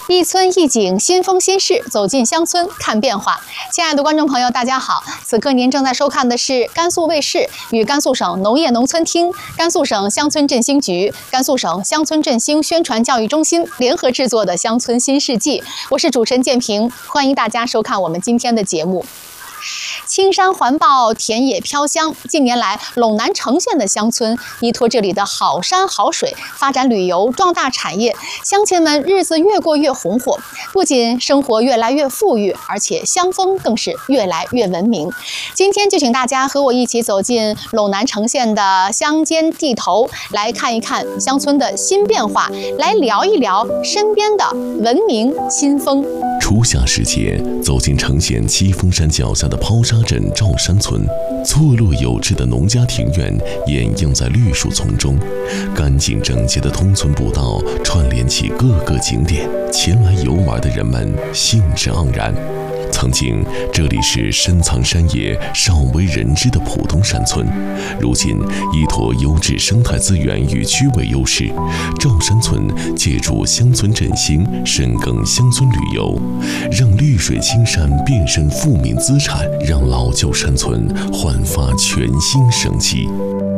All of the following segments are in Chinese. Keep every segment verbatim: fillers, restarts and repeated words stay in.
一村一景，新风新事，走进乡村看变化。亲爱的观众朋友，大家好！此刻您正在收看的是甘肃卫视与甘肃省农业农村厅、甘肃省乡村振兴局、甘肃省乡村振兴宣传教育中心联合制作的《乡村新世纪》。我是主持人建平，欢迎大家收看我们今天的节目。青山环抱，田野飘香。近年来，陇南成县的乡村依托这里的好山好水，发展旅游，壮大产业，乡亲们日子越过越红火。不仅生活越来越富裕，而且乡风更是越来越文明。今天就请大家和我一起走进陇南成县的乡间地头，来看一看乡村的新变化，来聊一聊身边的文明新风。 初夏时节，走进成县七峰山脚下的抛沙镇赵山村，错落有致的农家庭院掩映在绿树丛中，干净整洁的通村步道串联起各个景点，前来游玩的人们兴致盎然。曾经这里是深藏山野、少为人知的普通山村，如今依托优质生态资源与区位优势，赵山村借助乡村振兴，深耕乡村旅游，让绿水青山变身富民资产，让老旧山村焕发全新生机。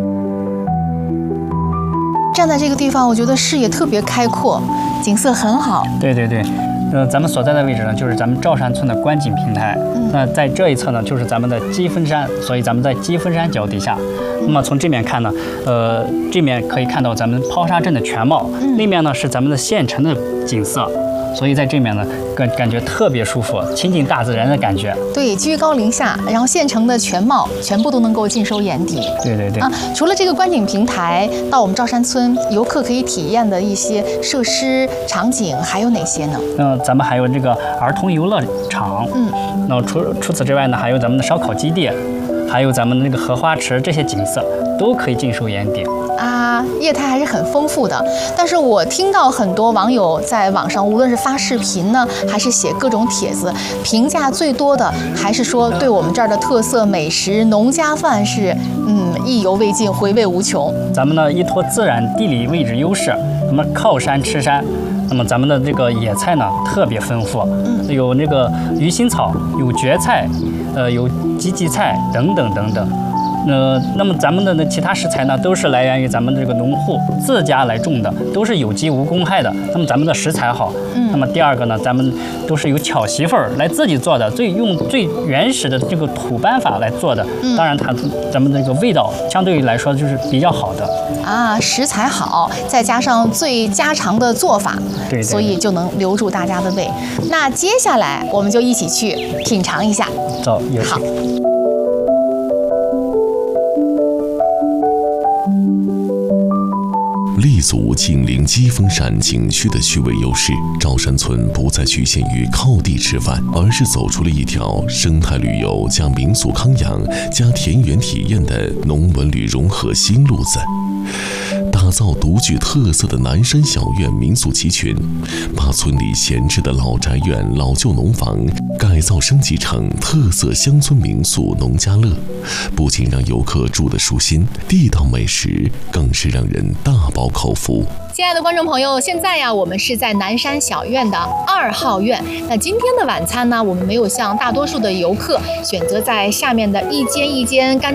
站在这个地方，我觉得视野特别开阔，景色很好。 对对对。呃，咱们所在的位置呢，就是咱们赵山村的观景平台。嗯、那在这一侧呢，就是咱们的积峰山，所以咱们在积峰山脚底下。嗯、那么从这面看呢，呃，这面可以看到咱们抛沙镇的全貌，嗯、那面呢是咱们的县城的景色。所以在这面呢，感感觉特别舒服，亲近大自然的感觉。 对，居高临下，然后县城的全貌全部都能够尽收眼底。 对对对。 啊，除了这个观景平台，到我们赵山村，游客可以体验的一些设施场景还有哪些呢？ 嗯、呃，咱们还有这个儿童游乐场。嗯。那除除此之外呢，还有咱们的烧烤基地，还有咱们的那个荷花池，这些景色都可以尽收眼底。 啊，业态还是很丰富的。但是我听到很多网友在网上，无论是发视频呢，还是写各种帖子，评价最多的还是说对我们这儿的特色美食农家饭是嗯意犹未尽，回味无穷。 咱们呢依托自然地理位置优势，那么靠山吃山，那么咱们的这个野菜呢特别丰富，嗯，有那个鱼腥草，有蕨菜，呃，有荠荠菜等等等等。呃，那么咱们的其他食材呢，都是来源于咱们这个农户自家来种的，都是有机无公害的。那么咱们的食材好，嗯，那么第二个呢，咱们都是由巧媳妇儿来自己做的，最用最原始的这个土办法来做的。嗯，当然它咱们这个味道相对于来说就是比较好的。 啊，食材好，再加上最家常的做法， 对， 所以就能留住大家的胃。那接下来我们就一起去品尝一下。 走，有请。 好。 立足紧邻积峰山景区的区位优势，赵山村不再局限于靠地吃饭，而是走出了一条生态旅游加民俗康养加田园体验的农文旅融合新路子。打造独具特色的南山小院民俗集群，把村里闲置的老宅院、老旧农房改造升级成特色乡村民宿农家乐，不仅让游客住得舒心，地道美食更是让人大饱口福。 亲爱的观众朋友，现在呀，我们是在南山小院的二号院。那今天的晚餐呢，我们没有像大多数的游客选择在下面的一间一间干